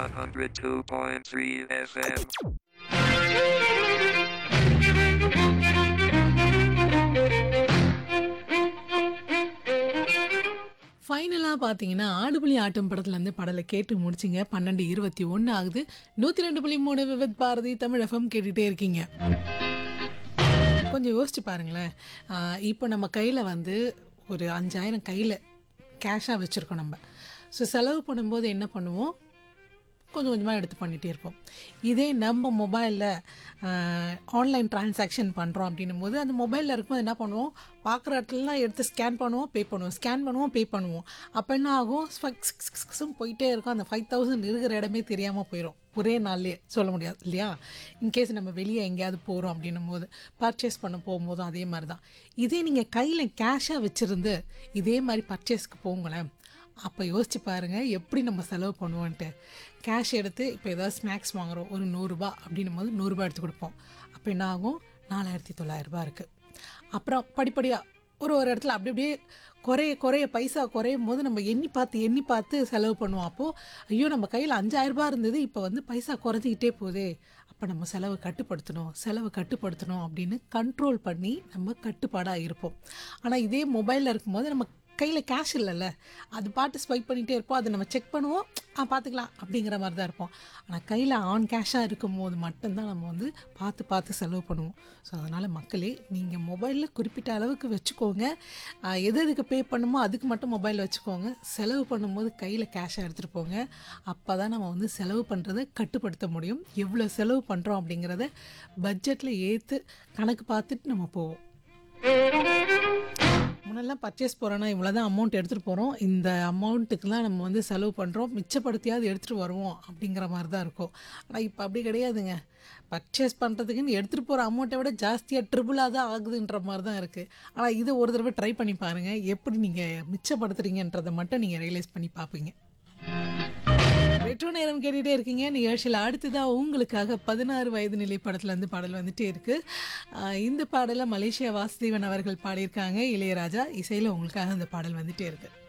102.3 FM. ஃபைனலா பார்த்தீங்கன்னா, ஆடுபுலி ஆட்டம் படத்துலேருந்து பாடல கேட்டு முடிச்சிங்க. 12:21 ஆகுது. 102.3 விவித் பாரதி தமிழ் எஃப்எம் கேட்டுட்டே இருக்கீங்க. கொஞ்சம் யோசிச்சு பாருங்களேன். இப்போ நம்ம கையில வந்து ஒரு 5000 கையில கேஷா வச்சிருக்கோம் நம்ம. ஸோ செலவு பண்ணும்போது என்ன பண்ணுவோம்? கொஞ்சம் கொஞ்சமாக எடுத்து பண்ணிகிட்டே இருப்போம். இதே நம்ம மொபைலில் ஆன்லைன் ட்ரான்சாக்ஷன் பண்ணுறோம் அப்படின்னும்போது அந்த மொபைலில் இருக்கும்போது என்ன பண்ணுவோம்? பார்க்குற இடத்துலலாம் எடுத்து ஸ்கேன் பண்ணுவோம், பே பண்ணுவோம், ஸ்கேன் பண்ணுவோம், பே பண்ணுவோம். அப்போ என்ன ஆகும்? போயிட்டே இருக்கும். அந்த 5000 இருக்கிற இடமே தெரியாமல் போயிடும். ஒரே நாள்லேயே சொல்ல முடியாது இல்லையா? இன்கேஸ் நம்ம வெளியே எங்கேயாவது போகிறோம் அப்படின்னும் போது பர்ச்சேஸ் பண்ண போகும்போதும் அதே மாதிரி தான். இதே நீங்கள் கையில் கேஷாக வச்சுருந்து இதே மாதிரி பர்ச்சேஸ்க்கு போங்களேன். அப்போ யோசிச்சு பாருங்கள் எப்படி நம்ம செலவு பண்ணுவோன்ட்டு. கேஷ் எடுத்து இப்போ ஏதாவது ஸ்நாக்ஸ் வாங்குகிறோம், ஒரு 100 ரூபா அப்படின்னும் போது 100 ரூபா எடுத்து கொடுப்போம். அப்போ என்ன ஆகும்? 4900 இருக்குது. அப்புறம் படிப்படியாக ஒரு இடத்துல அப்படி அப்படியே குறைய பைசா குறையும் போது நம்ம எண்ணி பார்த்து செலவு பண்ணுவோம். அப்போது ஐயோ நம்ம கையில் 5000 இருந்தது, இப்போ வந்து பைசா குறைஞ்சிக்கிட்டே போகுதே. அப்போ நம்ம செலவு கட்டுப்படுத்தணும் அப்படின்னு கண்ட்ரோல் பண்ணி நம்ம கட்டுப்பாடாக இருப்போம். ஆனால் இதே மொபைலில் இருக்கும்போது நம்ம கையில் கேஷ் இல்லைல்ல, அது பாட்டு ஸ்வைப் பண்ணிகிட்டே இருப்போம். அதை நம்ம செக் பண்ணுவோம், பார்த்துக்கலாம் அப்படிங்கிற மாதிரி தான் இருப்போம். ஆனால் கையில் ஆன் கேஷாக இருக்கும்போது மட்டும்தான் நம்ம வந்து பார்த்து செலவு பண்ணுவோம். ஸோ அதனால் மக்களே, நீங்கள் மொபைலில் குறிப்பிட்ட அளவுக்கு வச்சுக்கோங்க. எதுக்கு பே பண்ணுமோ அதுக்கு மட்டும் மொபைல் வச்சுக்கோங்க. செலவு பண்ணும்போது கையில் கேஷாக எடுத்துகிட்டு போங்க. அப்போ தான் நம்ம வந்து செலவு பண்ணுறதை கட்டுப்படுத்த முடியும். எவ்வளோ செலவு பண்ணுறோம் அப்படிங்கிறத பட்ஜெட்டில் ஏற்று கணக்கு பார்த்துட்டு நம்ம போவோம். முன்னெல்லாம் பர்ச்சேஸ் போகிறோன்னா இவ்வளோ தான் அமௌண்ட் எடுத்துகிட்டு போகிறோம், இந்த அமௌண்ட்டுக்கெலாம் நம்ம வந்து செலவு பண்ணுறோம், மிச்சப்படுத்தியாவது எடுத்துகிட்டு வருவோம் அப்படிங்கிற மாதிரி தான் இருக்கும். ஆனால் இப்போ அப்படி கிடையாதுங்க. பர்ச்சேஸ் பண்ணுறதுக்குன்னு எடுத்துகிட்டு போகிற அமௌண்ட்டை விட ஜாஸ்தியாக ட்ரிபிளாக தான் ஆகுதுன்ற மாதிரி தான் இருக்குது. ஆனால் இதை ஒரு தடவை ட்ரை பண்ணி பாருங்கள். எப்படி நீங்கள் மிச்சப்படுத்துறீங்கன்றதை மட்டும் நீங்கள் ரியலைஸ் பண்ணி பார்ப்பீங்க. ரெட்ரோ நேரம் கேட்டுகிட்டே இருக்கீங்க. நிகழ்ச்சியில் அடுத்ததாக உங்களுக்காக 16 வயது நிலை படத்துலேருந்து பாடல் வந்துகிட்டே இருக்குது. இந்த பாடலை மலேசியா வாசுதேவன் அவர்கள் பாடியிருக்காங்க. இளையராஜா இசையில் உங்களுக்காக அந்த பாடல் வந்துகிட்டே இருக்குது.